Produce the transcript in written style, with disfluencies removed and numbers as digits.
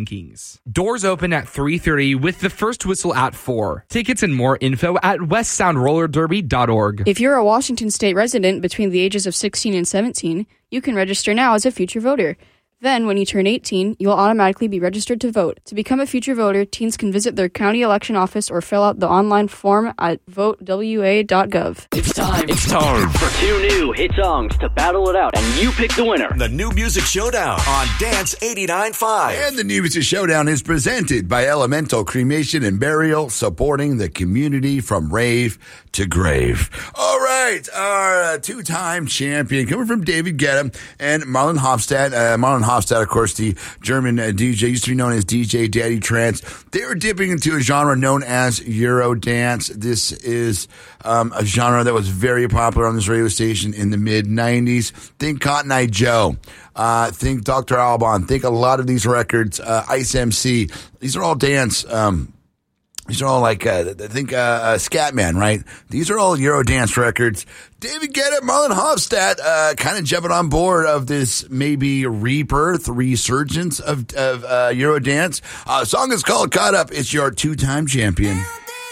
rankings. Doors open at 3:30 with the first whistle at 4. Tickets and more info at westsoundrollerderby.org. If you're a Washington State resident between the ages of 16 and 17, you can register now as a future voter. Then, when you turn 18, you'll automatically be registered to vote. To become a future voter, teens can visit their county election office or fill out the online form at votewa.gov. It's time for 2 new hit songs to battle it out, and you pick the winner. The New Music Showdown on Dance 89.5. And the New Music Showdown is presented by Elemental Cremation and Burial, supporting the community from rave to grave. All right, our two-time champion coming from David Guetta and Marlon Hofstadt. Marlon Hofstadt, of course, the German DJ, used to be known as DJ Daddy Trance. They were dipping into a genre known as Eurodance. This is a genre that was very popular on this radio station in the mid-90s. Think Cotton Eye Joe. Think Dr. Alban. Think a lot of these records. Ice MC. These are all dance. These are all like, I think, Scatman, right? These are all Eurodance records. David Guetta, Marlon Hofstadt, kind of jumping on board of this maybe rebirth, resurgence of Eurodance. Song is called Caught Up. It's your two-time champion.